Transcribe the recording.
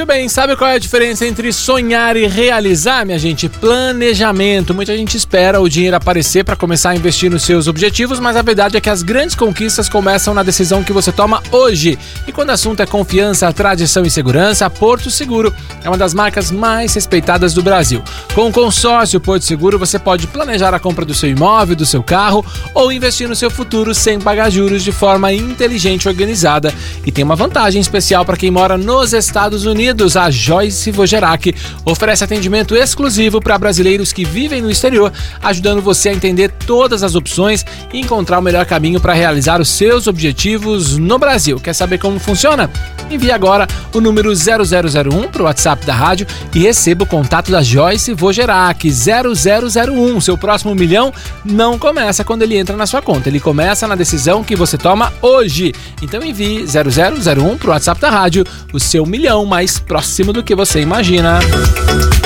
bem, sabe qual é a diferença entre sonhar e realizar, minha gente? Planejamento. Muita gente espera o dinheiro aparecer para começar a investir nos seus objetivos, mas a verdade é que as grandes conquistas começam na decisão que você toma hoje. E quando o assunto é confiança, tradição e segurança, a Porto Seguro é uma das marcas mais respeitadas do Brasil. Com o consórcio Porto Seguro, você pode planejar a compra do seu imóvel, do seu carro ou investir no seu futuro sem pagar juros de forma inteligente e organizada. E tem uma vantagem especial para quem mora nos Estados Unidos. A Joyce Vogerak oferece atendimento exclusivo para brasileiros que vivem no exterior, ajudando você a entender todas as opções e encontrar o melhor caminho para realizar os seus objetivos no Brasil. Quer saber como funciona? Envie agora o número 0001 para o WhatsApp da rádio e receba o contato da Joyce Vogerak. 0001. Seu próximo milhão não começa quando ele entra na sua conta, ele começa na decisão que você toma hoje. Então envie 0001 para o WhatsApp da rádio, o seu milhão mais próximo do que você imagina.